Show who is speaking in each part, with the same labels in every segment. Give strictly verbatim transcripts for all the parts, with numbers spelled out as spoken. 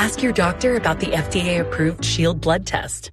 Speaker 1: Ask your doctor about the F D A-approved Shield blood test.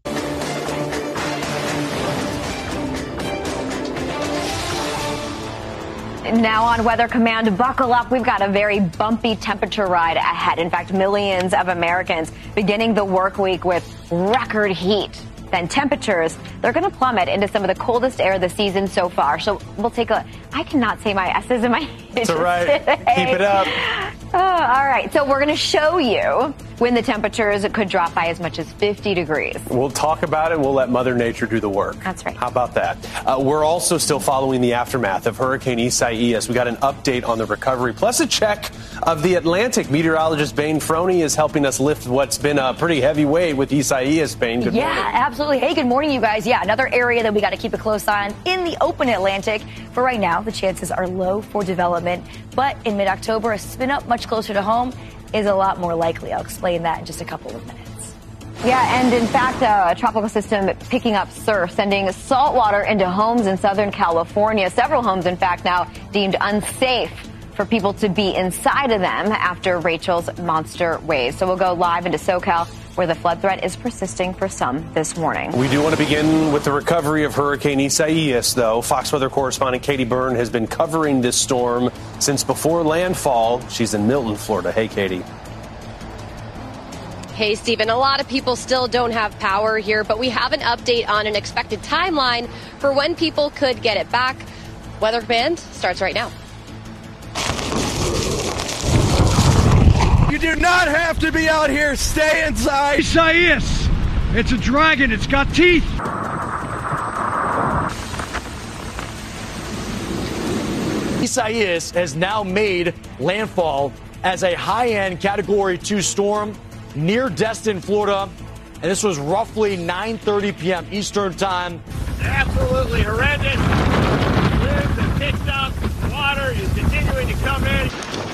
Speaker 2: Now on Weather Command, buckle up. We've got a very bumpy temperature ride ahead. In fact, millions of Americans beginning the work week with record heat. Then temperatures, they're going to plummet into some of the coldest air of the season so far. So we'll take a, I cannot say my S's in my
Speaker 3: It's all right. Keep it up.
Speaker 2: Oh, all right. So we're going to show you when the temperatures could drop by as much as fifty degrees.
Speaker 3: We'll talk about it. We'll let Mother Nature do the work.
Speaker 2: That's right.
Speaker 3: How about that? Uh, we're also still following the aftermath of Hurricane Isaias. We got an update on the recovery, plus a check of the Atlantic. Meteorologist Bane Froney is helping us lift what's been a pretty heavy weight with Isaias. Bane, good
Speaker 4: yeah,
Speaker 3: morning.
Speaker 4: absolutely. Hey, good morning, you guys. Yeah, another area that we got to keep a close eye on in the open Atlantic. For right now, the chances are low for development. But in mid-October, a spin up much closer to home is a lot more likely. I'll explain that in just a couple of minutes.
Speaker 2: Yeah, and in fact, uh, a tropical system picking up surf, sending salt water into homes in Southern California. Several homes, in fact, now deemed unsafe for people to be inside of them after Rachel's monster waves. So we'll go live into SoCal, where the flood threat is persisting for some this morning.
Speaker 3: We do want to begin with the recovery of Hurricane Isaias, though. Fox Weather correspondent Katie Byrne has been covering this storm since before landfall. She's in Milton, Florida. Hey, Katie.
Speaker 5: Hey, Stephen. A lot of people still don't have power here, but we have an update on an expected timeline for when people could get it back. Weather Command starts right now.
Speaker 6: You do not have to be out here. Stay inside.
Speaker 7: Isaias. It's a dragon. It's got teeth.
Speaker 8: Isaias has now made landfall as a high-end Category two storm near Destin, Florida. And this was roughly nine thirty p.m. Eastern time.
Speaker 9: Absolutely horrendous. Winds have picked up. Water is continuing to come in.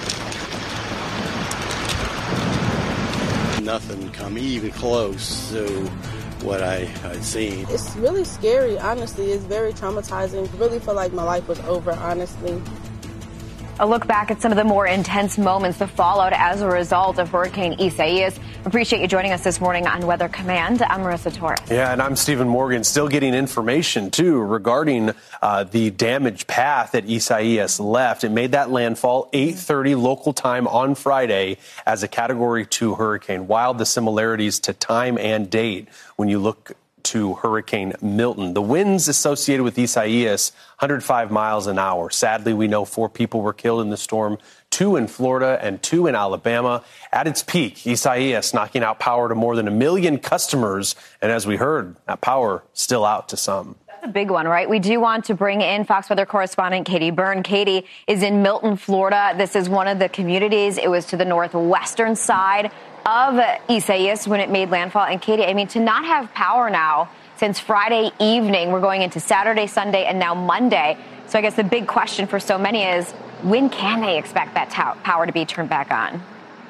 Speaker 10: Nothing come even close to what I had seen.
Speaker 11: It's really scary, honestly. It's very traumatizing. Really feel like my life was over, honestly.
Speaker 2: A look back at some of the more intense moments that followed as a result of Hurricane Isaias. Appreciate you joining us this morning on Weather Command. I'm Marissa Torres.
Speaker 3: Yeah, and I'm Stephen Morgan, still getting information, too, regarding uh, the damaged path that Isaias left. It made that landfall eight thirty local time on Friday as a Category two hurricane. Wild the similarities to time and date when you look to Hurricane Milton. The winds associated with Isaias, one hundred five miles an hour. Sadly, we know four people were killed in the storm, two in Florida and two in Alabama. At its peak, Isaias knocking out power to more than a million customers. And as we heard, that power still out to some.
Speaker 2: That's a big one, right? We do want to bring in Fox Weather correspondent Katie Byrne. Katie is in Milton, Florida. This is one of the communities. It was to the northwestern side of Isaias when it made landfall. And Katie, I mean, to not have power now since Friday evening, we're going into Saturday, Sunday, and now Monday. So I guess the big question for so many is, when can they expect that power to be turned back on?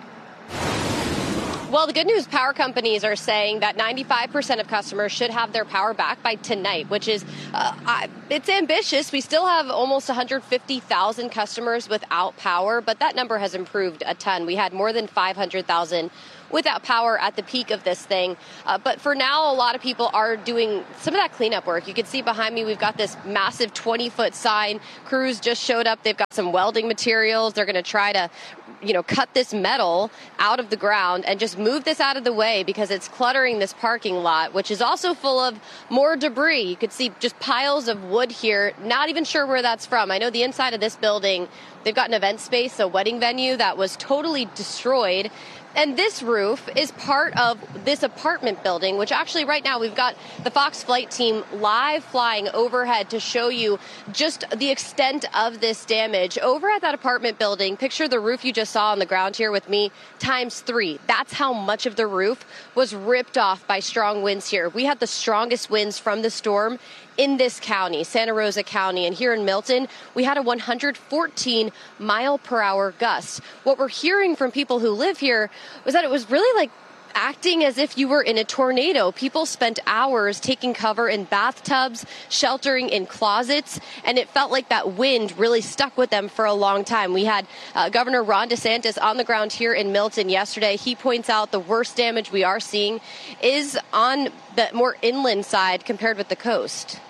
Speaker 5: Well, the good news, power companies are saying that ninety-five percent of customers should have their power back by tonight, which is, uh, I, it's ambitious. We still have almost one hundred fifty thousand customers without power, but that number has improved a ton. We had more than five hundred thousand without power at the peak of this thing. Uh, but for now, a lot of people are doing some of that cleanup work. You can see behind me, we've got this massive twenty-foot sign. Crews just showed up. They've got some welding materials. They're going to try to, you know, cut this metal out of the ground and just move this out of the way because it's cluttering this parking lot, which is also full of more debris. You could see just piles of wood here. Not even sure where that's from. I know the inside of this building, they've got an event space, a wedding venue that was totally destroyed. And this roof is part of this apartment building, which actually right now we've got the Fox flight team live flying overhead to show you just the extent of this damage. Over at that apartment building, picture the roof you just saw on the ground here with me times three. That's how much of the roof was ripped off by strong winds here. We had the strongest winds from the storm in this county, Santa Rosa County, and here in Milton, we had a one hundred fourteen mile per hour gust. What we're hearing from people who live here was that it was really like acting as if you were in a tornado. People spent hours taking cover in bathtubs, sheltering in closets, and it felt like that wind really stuck with them for a long time. We had uh, Governor Ron DeSantis on the ground here in Milton yesterday. He points out the worst damage we are seeing is on the more inland side compared with the coast.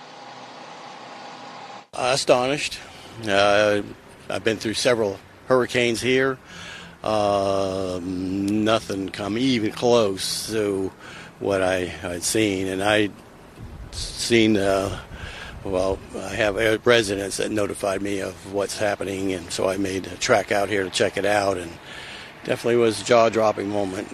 Speaker 10: Uh, astonished. Uh, I've been through several hurricanes here. Uh, nothing come even close to what I had seen, and I seen. Uh, well, I have residents that notified me of what's happening, and so I made a trek out here to check it out, and definitely was a jaw-dropping moment.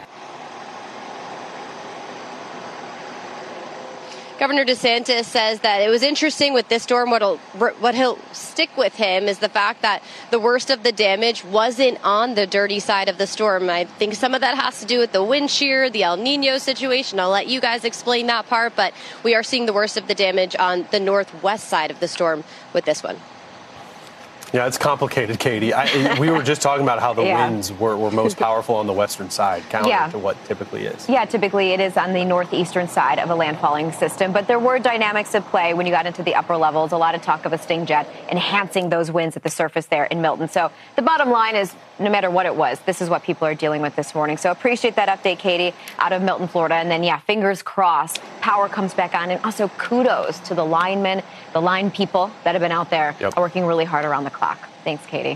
Speaker 5: Governor DeSantis says that it was interesting with this storm. What'll, what he'll stick with him is the fact that the worst of the damage wasn't on the dirty side of the storm. I think some of that has to do with the wind shear, the El Nino situation. I'll let you guys explain that part, but we are seeing the worst of the damage on the northwest side of the storm with this one.
Speaker 3: Yeah, it's complicated, Katie. I, we were just talking about how the
Speaker 2: yeah.
Speaker 3: winds were, were most powerful on the western side, counter
Speaker 2: yeah.
Speaker 3: to what typically is.
Speaker 2: Yeah, typically it is on the northeastern side of a landfalling system. But there were dynamics at play when you got into the upper levels. A lot of talk of a sting jet enhancing those winds at the surface there in Milton. So the bottom line is, no matter what it was, this is what people are dealing with this morning. So appreciate that update, Katie, out of Milton, Florida. And then, yeah, fingers crossed, power comes back on. And also kudos to the linemen, the line people that have been out there yep. working really hard around the clock. Thanks, Katie.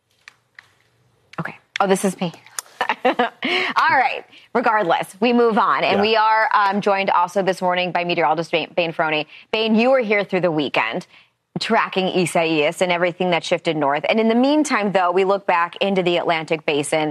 Speaker 2: Okay. Oh, this is me. All right. Regardless, we move on. And yeah. we are um, joined also this morning by meteorologist Bane Frohney. Bane, you were here through the weekend tracking Isaias and everything that shifted north. And in the meantime, though, we look back into the Atlantic basin.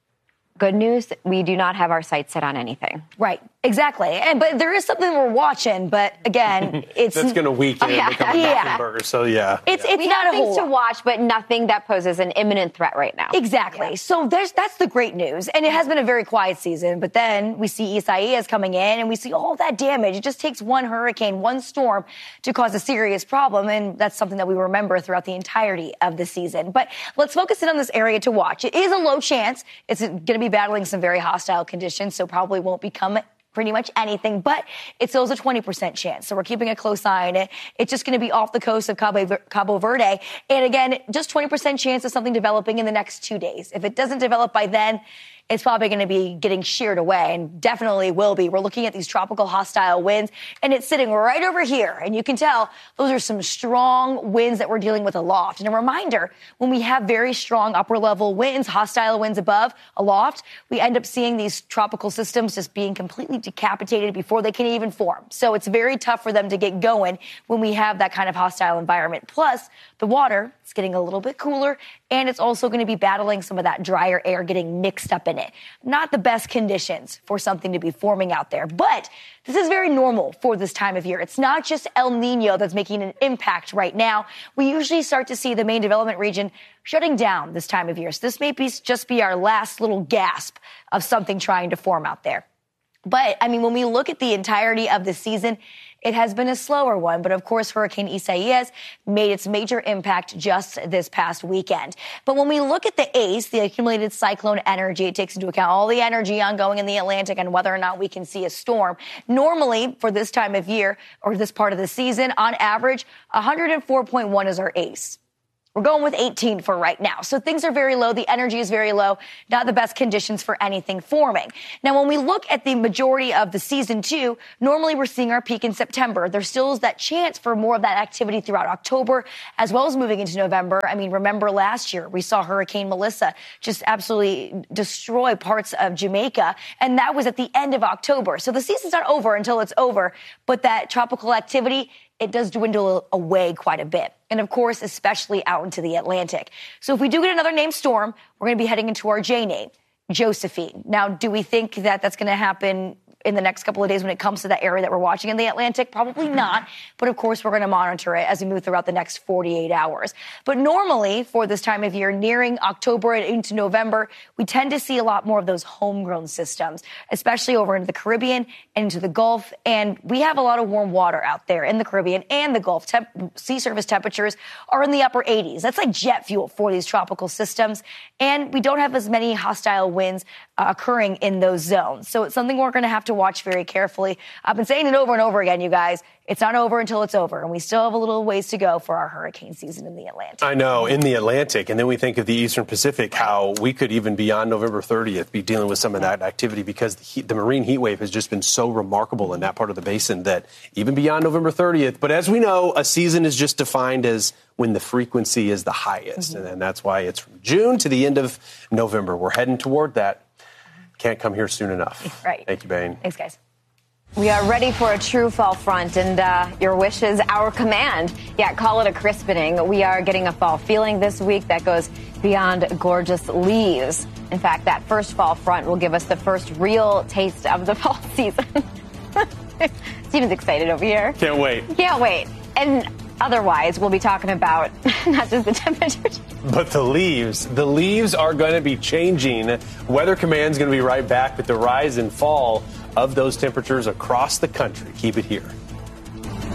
Speaker 2: Good news, we do not have our sights set on anything.
Speaker 4: Right, exactly. And but there is something we're watching, but again, it's
Speaker 3: that's going to weaken.
Speaker 2: Oh, yeah.
Speaker 3: Become a
Speaker 4: yeah.
Speaker 3: burger, so yeah.
Speaker 4: It's
Speaker 3: yeah.
Speaker 4: it's
Speaker 2: we
Speaker 4: not
Speaker 2: have
Speaker 4: a
Speaker 2: things
Speaker 4: whole
Speaker 2: to watch, but nothing that poses an imminent threat right now.
Speaker 4: Exactly. Yeah. So there's that's the great news, and it has been a very quiet season. But then we see Isaias coming in, and we see all that damage. It just takes one hurricane, one storm, to cause a serious problem, and that's something that we remember throughout the entirety of the season. But let's focus in on this area to watch. It is a low chance. It's going to be battling some very hostile conditions, so probably won't become pretty much anything, but it still is a twenty percent chance. So we're keeping a close eye on it. It's just going to be off the coast of Cabo, Cabo Verde. And again, just twenty percent chance of something developing in the next two days. If it doesn't develop by then, it's probably going to be getting sheared away, and definitely will be. We're looking at these tropical hostile winds, and it's sitting right over here. And you can tell those are some strong winds that we're dealing with aloft. And a reminder, when we have very strong upper-level winds, hostile winds above, aloft, we end up seeing these tropical systems just being completely decapitated before they can even form. So it's very tough for them to get going when we have that kind of hostile environment. Plus, the water is getting a little bit cooler, and it's also going to be battling some of that drier air getting mixed up in it. Not the best conditions for something to be forming out there, but this is very normal for this time of year. It's not just El Nino that's making an impact right now. We usually start to see the main development region shutting down this time of year. So this may be just be our last little gasp of something trying to form out there. But, I mean, when we look at the entirety of the season, it has been a slower one. But, of course, Hurricane Isaias made its major impact just this past weekend. But when we look at the A C E, the accumulated cyclone energy, it takes into account all the energy ongoing in the Atlantic and whether or not we can see a storm. Normally, for this time of year or this part of the season, on average, one hundred four point one is our A C E. We're going with eighteen for right now. So things are very low. The energy is very low. Not the best conditions for anything forming. Now, when we look at the majority of the season two, normally we're seeing our peak in September. There still is that chance for more of that activity throughout October, as well as moving into November. I mean, remember last year we saw Hurricane Melissa just absolutely destroy parts of Jamaica, and that was at the end of October. So the season's not over until it's over, but that tropical activity, it does dwindle away quite a bit. And, of course, especially out into the Atlantic. So if we do get another named storm, we're going to be heading into our J name, Josephine. Now, do we think that that's going to happen in the next couple of days when it comes to that area that we're watching in the Atlantic? Probably not. But of course, we're going to monitor it as we move throughout the next forty-eight hours. But normally for this time of year, nearing October and into November, we tend to see a lot more of those homegrown systems, especially over into the Caribbean and into the Gulf. And we have a lot of warm water out there in the Caribbean and the Gulf. Temp- sea surface temperatures are in the upper eighties. That's like jet fuel for these tropical systems. And we don't have as many hostile winds uh, occurring in those zones. So it's something we're going to have to watch very carefully. I've been saying it over and over again, you guys. It's not over until it's over, and we still have a little ways to go for our hurricane season in the Atlantic.
Speaker 3: I know, in the Atlantic, and then we think of the Eastern Pacific, how we could even beyond November thirtieth be dealing with some of that activity because the, heat, the marine heat wave has just been so remarkable in that part of the basin that even beyond November thirtieth. But as we know, a season is just defined as when the frequency is the highest, mm-hmm. and, and that's why it's from June to the end of November. We're heading toward that. Can't come here soon enough.
Speaker 4: Right.
Speaker 3: Thank you, Bain.
Speaker 4: Thanks, guys.
Speaker 2: We are ready for a true fall front, and uh, your wish is our command. Yeah, call it a crispening. We are getting a fall feeling this week that goes beyond gorgeous leaves. In fact, that first fall front will give us the first real taste of the fall season. Steven's excited over here.
Speaker 3: Can't wait.
Speaker 2: Can't wait. And otherwise, we'll be talking about not just the temperature,
Speaker 3: but the leaves. The leaves are going to be changing. Weather Command's going to be right back with the rise and fall of those temperatures across the country. Keep it here.